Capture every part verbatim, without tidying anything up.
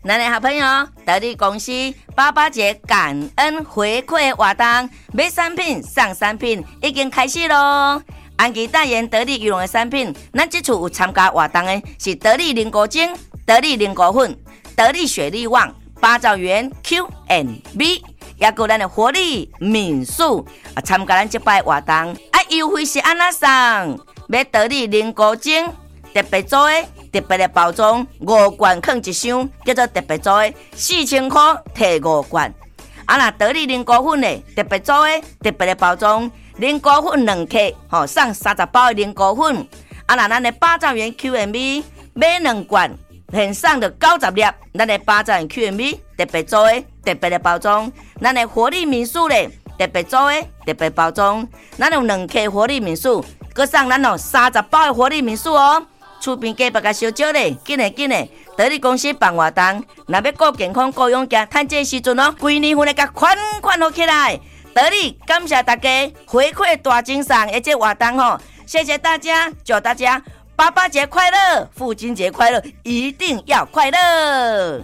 咱的好朋友得力公司八八节感恩回馈活动，买产品送产品已经开始咯。安琪代言得力羽绒的产品，咱这次有参加活动的是得力凝固精、得力凝固粉、得力雪力旺、八兆元 Q and B， 也有咱的活力敏素啊，参加咱这摆活动啊，优惠是安怎送？买得力凝固精特别组的。特别的包装，五罐放一箱，叫做特别组的，四千块摕五罐。啊，那得力凝固粉的特别组的，特别的包装，凝固粉两克，吼、哦，送三十包的凝固粉。啊，那咱的八兆元 Q and B 买两罐，现送的九十粒，咱的八兆元 Q and B 特别组的，特别的包装，咱的活力民宿嘞，特别组的，特别包装，咱有两克活力民宿，佮送咱哦三十包的活力民宿哦。厝边隔壁甲烧酒咧，紧嘞紧嘞！得力公司办活动，若要顾健康、顾勇健，趁这时阵哦，规年份来甲款款好起来。得力感谢大家回馈大精神的这活动吼，谢谢大家，祝大家爸爸节快乐，父亲节快乐，一定要快乐！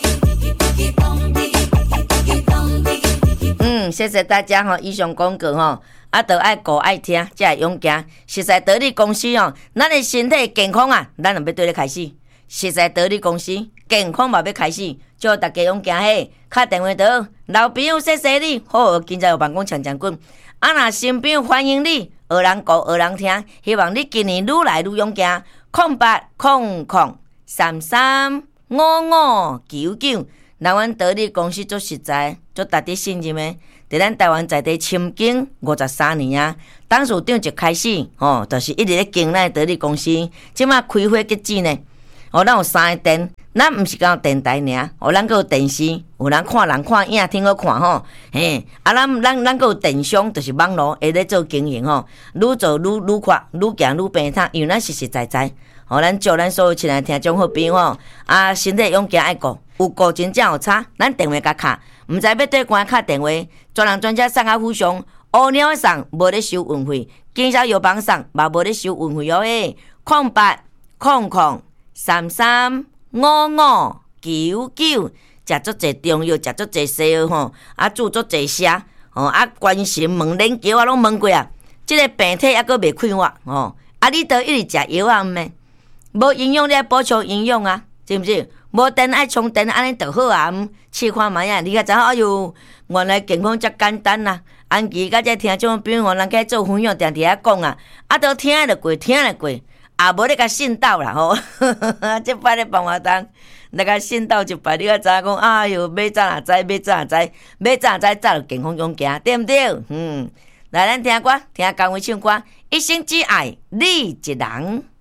嗯，谢谢大家吼，以上广告吼。啊，都爱顾爱听，才会勇敢。实在得力公司哦，咱的身体健康啊，咱就要对咧开始。实在得力公司健康嘛要开始，祝大家勇敢嘿！打电话到老朋友谢谢你，好，今仔有办公强强滚。啊，若新朋友欢迎你，学人顾学人听，希望你今年愈来愈勇敢。空八空空三三五五九九，咱阮得力公司做实在，做值得信任的。伫咱台湾在地深耕五十三年啊，董事长就开始哦，就是一直咧经咱得力公司，即马开花结籽呢。哦，咱有三个店，咱毋是讲电台尔，哦，咱阁有电视，有人看人看影挺好看吼，嘿，啊，咱咱咱阁有电商，就是网络会咧做经营吼，愈做愈愈快，愈行愈平坦，因为咱实实在在，哦，咱祝咱所有亲爱听众好朋友吼，啊，身体勇敢爱顾，有顾真正有差，咱电话甲卡。毋知要对官敲电话，专人专车送较互相，乌鸟送无咧收运费，经销药房送嘛无咧收运费哦诶。空八空空三三五五九九，食足济中药，食足济西药吼，啊煮足济虾，吼啊关心问连桥啊拢问过啊，即、這个病体还阁未快活吼，啊你都一直食药啊毋免，无营养你爱补充营养啊，知毋知？无电爱充电，安尼就好啊！嗯，试看卖啊！你甲知影，哎呦，原来健康遮简单啊！安琪甲这听众朋友，人去做分享，定定啊讲啊，啊都听得过，听得过，也无咧甲信道啦吼！这摆咧办活动，来甲信道一摆，你甲知影讲，哎呦，买早哪知，买早哪知，买早哪知，早就健康勇行，对毋对？嗯，来咱听歌，听江蕙唱歌，一生只爱你一人。